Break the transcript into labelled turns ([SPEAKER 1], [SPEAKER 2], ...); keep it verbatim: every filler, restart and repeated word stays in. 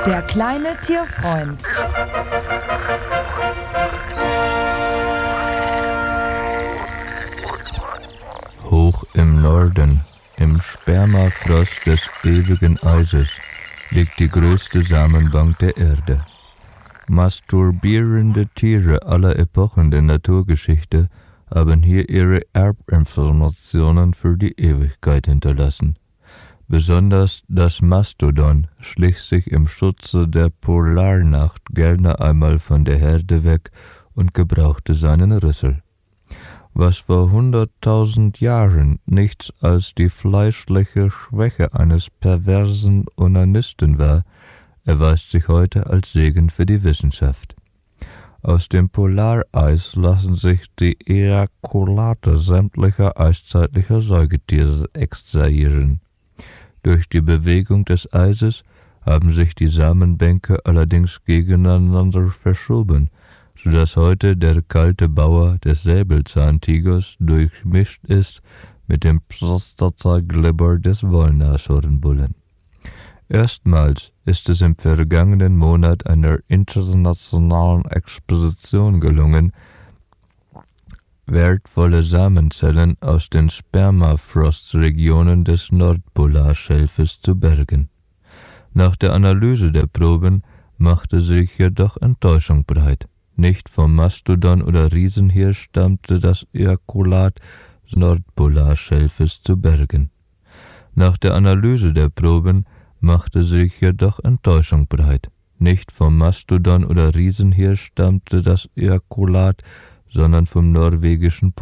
[SPEAKER 1] Der kleine Tierfreund.
[SPEAKER 2] Hoch im Norden, im Spermafrost des ewigen Eises, liegt die größte Samenbank der Erde. Masturbierende Tiere aller Epochen der Naturgeschichte haben hier ihre Erbinformationen für die Ewigkeit hinterlassen. Besonders das Mastodon schlich sich im Schutze der Polarnacht gerne einmal von der Herde weg und gebrauchte seinen Rüssel. Was vor hunderttausend Jahren nichts als die fleischliche Schwäche eines perversen Onanisten war, erweist sich heute als Segen für die Wissenschaft. Aus dem Polareis lassen sich die Ejakulate sämtlicher eiszeitlicher Säugetiere extrahieren. Durch die Bewegung des Eises haben sich die Samenbänke allerdings gegeneinander verschoben, sodass heute der kalte Bauer des Säbelzahntigers durchmischt ist mit dem Prostataglibber des Wollnashornbullen. Erstmals ist es im vergangenen Monat einer internationalen Expedition gelungen, wertvolle Samenzellen aus den Spermafrost-Regionen des Nordpolarschelfes zu bergen. Nach der Analyse der Proben machte sich jedoch Enttäuschung breit. Nicht vom Mastodon oder Riesenhirsch stammte das Ejakulat des Nordpolarschelfes zu bergen. Nach der Analyse der Proben machte sich jedoch Enttäuschung breit. Nicht vom Mastodon oder Riesenhirsch stammte das Ejakulat, sondern vom norwegischen